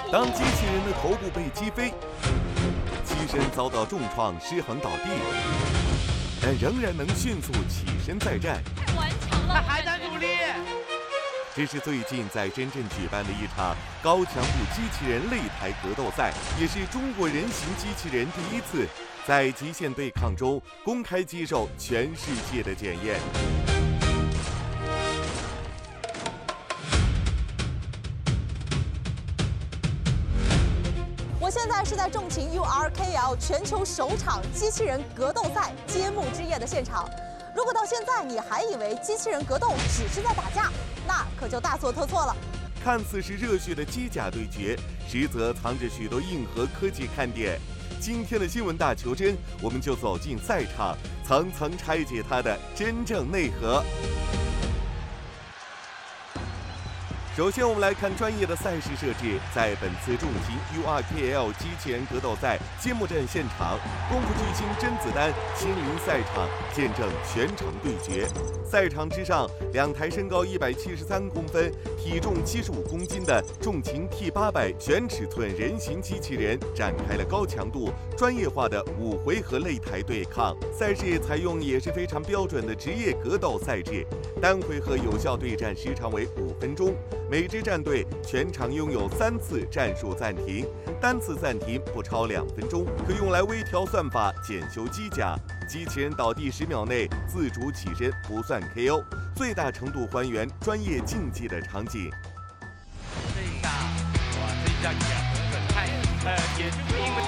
当机器人的头部被击飞，机身遭到重创，失衡倒地，但仍然能迅速起身再战。 完成了， 他还在努力。 这是最近在深圳举办的一场高强度机器人擂台格斗赛，也是中国人形机器人第一次在极限对抗中公开接受全世界的检验。 我现在是在重情 URKL 全球首场机器人格斗赛揭幕之夜的现场。如果到现在你还以为机器人格斗只是在打架，那可就大错特错了。 看似是热血的机甲对决，实则藏着许多硬核科技看点。今天的新闻大求真，我们就走进赛场，层层拆解它的真正内核。首先，我们来看专业的赛事设置。在本次重情 URKL 机器人格斗赛揭幕战现场，功夫巨星甄子丹亲临赛场，见证全程对决。赛场之上，两台身高173公分、体重75公斤的重情 T800全尺寸人形机器人展开了高强度、专业化的5回合擂台对抗。赛事采用也是非常标准的职业格斗赛制，单回合有效对战时长为5分钟。每支战队全场拥有3次战术暂停，单次暂停不超2分钟，可用来微调算法、检修机甲。机器人倒地10秒内自主起身不算 KO， 最大程度还原专业竞技的场景。 这一下，哇，这一下也很太，也就是因为。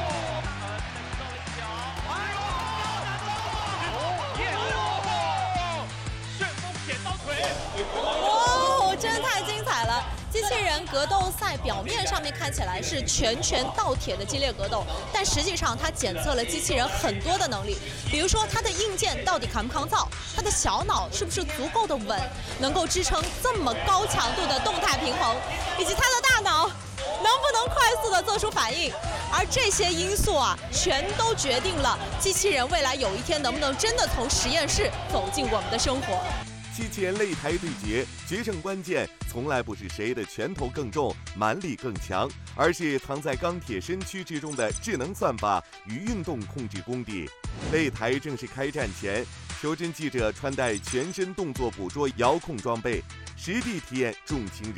真的太精彩了！机器人格斗赛表面上面看起来是拳拳到铁的激烈格斗，但实际上它检测了机器人很多的能力，比如说它的硬件到底抗不抗造，它的小脑是不是足够的稳，能够支撑这么高强度的动态平衡，以及它的大脑能不能快速的做出反应。而这些因素啊，全都决定了机器人未来有一天能不能真的从实验室走进我们的生活。 机器人擂台对决，决胜关键从来不是谁的拳头更重、蛮力更强，而是藏在钢铁身躯之中的智能算法与运动控制功底。擂台正式开战前，求真记者穿戴全身动作捕捉遥控装备，实地体验重情